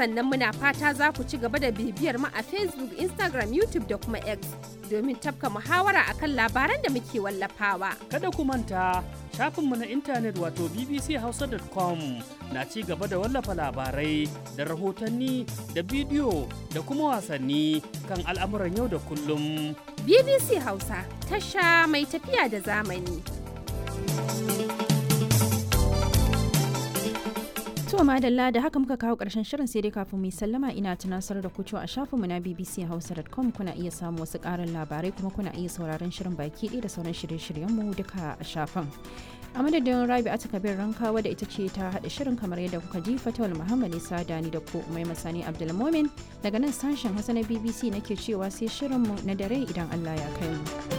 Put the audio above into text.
Sannan muna fata za ku ci gaba da bibiyar mu a Facebook, Instagram, YouTube da kuma X domin tafka muhawara akan labaran da muke wallafawa. Kada ku manta shafinmu na intanet wato bbchausa.com na ci gaba da wallafa labarai da rahotanni da bidiyo da kuma wasanni kan al'amuran yau da kullum. BBC Hausa, tasha mai tafiya da zamani. To madalla da haka muka kawo ƙarshen shirin, sai dai kafin mu yi sallama ina tunasar da ku cewa a shafinmu na bbchausa.com kuna iya samu wasu ƙarin labarai kuma kuna iya sauraron shirin baki ɗaya da sauran shirye-shiryenmu duka a shafin. A madadin Rabi'atu Kabir Rankawa da ita ce ta haɗa shirin kamar yadda kuka ji, Fatawul Muhammad Isa Dani da ku Mai Masani Abdulmumin daga nan sashen Hausa na BBC nake cewa sai shirinmu na dare idan Allah ya kai mu.